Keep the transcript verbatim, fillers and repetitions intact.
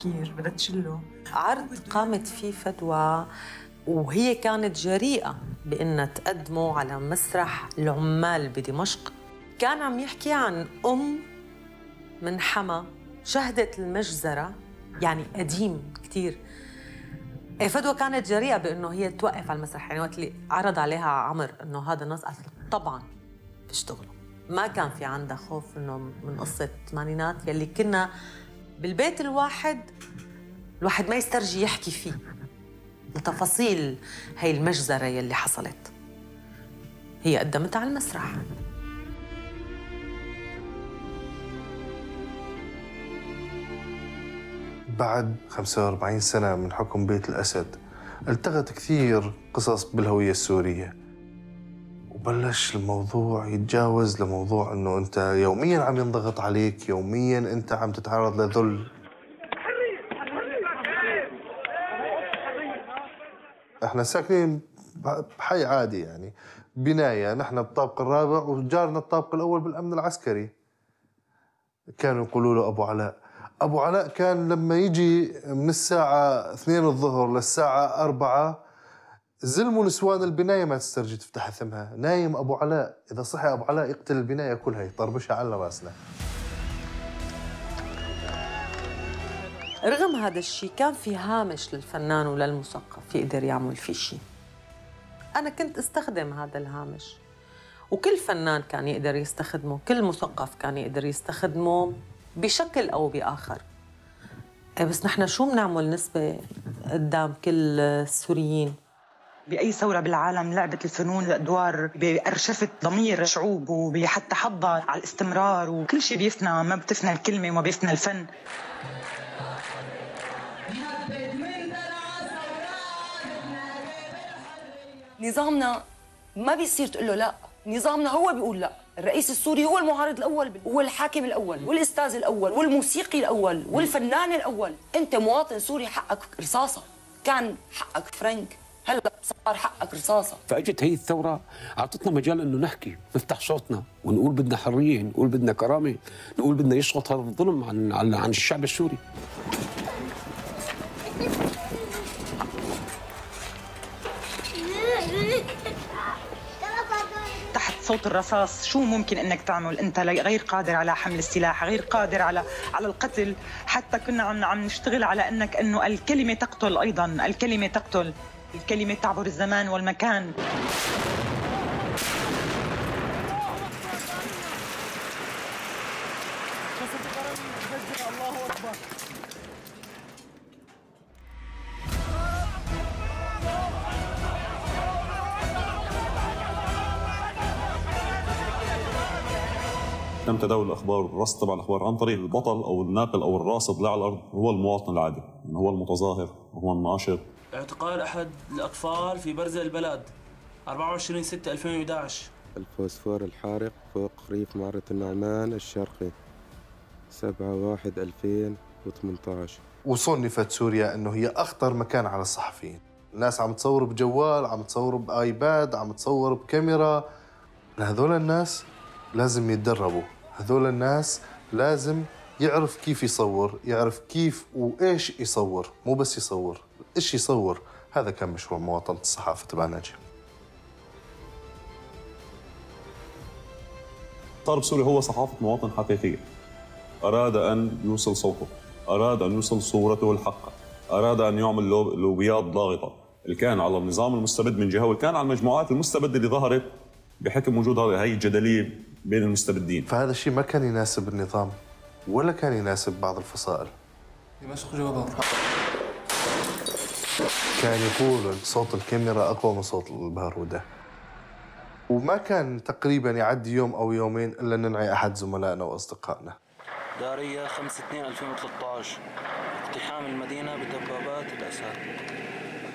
كثير بدها تشله. عرض قامت فيه فدوى وهي كانت جريئة بأنها تقدمه على مسرح العمال بدمشق. كان عم يحكي عن أم من حما شهدت المجزرة، يعني قديم كتير. فدوى كانت جريئة بأنه هي توقف على المسرح، يعني وقت اللي عرض عليها عمر أنه هذا الناس قالت طبعاً بيشتغلوا. ما كان في عندها خوف أنه من قصة الثمانينات يلي كنا بالبيت الواحد الواحد ما يسترجي يحكي فيه لتفاصيل هي المجزرة يلي حصلت. هي قدمتها على المسرح. بعد خمسة وأربعين سنة من حكم بيت الأسد التقت كثير قصص بالهوية السورية، وبلش الموضوع يتجاوز لموضوع أنه أنت يومياً عم ينضغط عليك، يومياً أنت عم تتعرض لذل. احنا ساكنين بحي عادي، يعني بناية، نحن بالطابق الرابع وجارنا الطابق الأول بالأمن العسكري. كانوا يقولوا له أبو علاء. أبو علاء كان لما يجي من الساعة اثنين الظهر للساعة أربعة زلموا نسوان البناية ما تسترجي تفتح ثمها. نايم أبو علاء، إذا صحي أبو علاء يقتل البناية كلها، يطربشها على راسنا. رغم هذا الشيء كان في هامش للفنان وللمثقف يقدر يعمل فيه شيء. أنا كنت استخدم هذا الهامش، وكل فنان كان يقدر يستخدمه، كل مثقف كان يقدر يستخدمه بشكل أو بآخر. بس نحن شو بنعمل نسبة قدام كل السوريين؟ بأي ثورة بالعالم لعبت الفنون الأدوار بأرشفة ضمير شعوب، وحتى حضها على الاستمرار، وكل شيء بيفنى، ما بتفنى الكلمة وما بيفنى الفن. نظامنا ما بيصير تقول له لا، نظامنا هو بيقول لا. الرئيس السوري هو المعارض الأول، هو الحاكم الأول، والأستاذ الأول، والموسيقي الأول، والفنان الأول. أنت مواطن سوري حقك رصاصة، كان حقك فرنك، هلا صار حقك رصاصة. فاجت هي الثورة أعطتنا مجال إنه نحكي، نفتح صوتنا ونقول بدنا حرية، نقول بدنا كرامة، نقول بدنا يسقط هذا الظلم عن عن الشعب السوري. تحت صوت الرصاص شو ممكن انك تعمل؟ انت غير قادر على حمل السلاح، غير قادر على على القتل. حتى كنا عم عم نشتغل على انك انه الكلمه تقتل، ايضا الكلمه تقتل، الكلمه تعبر الزمان والمكان. تم تداول الاخبار والرصد تبع الاخبار عن طريق البطل او الناقل او الراصد اللي على الارض، هو المواطن العادي، هو المتظاهر، هو الناشط. اعتقال احد الاطفال في برزة البلد أربعة وعشرين ستة ألفين وأحد عشر. الفوسفور الحارق فوق ريف معرة النعمان الشرقي سبعة واحد ألفين وثمانية عشر. وصنفت سوريا انه هي اخطر مكان على الصحفيين. الناس عم تصور بجوال، عم تصور بايباد، عم تصور بكاميرا. هذول الناس لازم يتدربوا، هذول الناس لازم يعرف كيف يصور، يعرف كيف وإيش يصور، مو بس يصور، إيش يصور. هذا كان مشروع مواطنة الصحافة تبع ناجي. صار بسوريا هو صحافة مواطن حقيقية، أراد أن يوصل صوته، أراد أن يوصل صورته الحقة، أراد أن يعمل لوبيات ضاغطة اللي كان على النظام المستبد من جهة، والكان على المجموعات المستبدة اللي ظهرت بحكم وجود هذه الجدلية بين المستبدين. فهذا الشيء ما كان يناسب النظام ولا كان يناسب بعض الفصائل. كان يقول صوت الكاميرا أقوى من صوت البارودة. وما كان تقريبا يعدي يوم أو يومين إلا ننعي أحد زملائنا وأصدقائنا. دارية خمسة اثنين ألفين وثلاثة عشر، اقتحام المدينة بدبابات الأسد.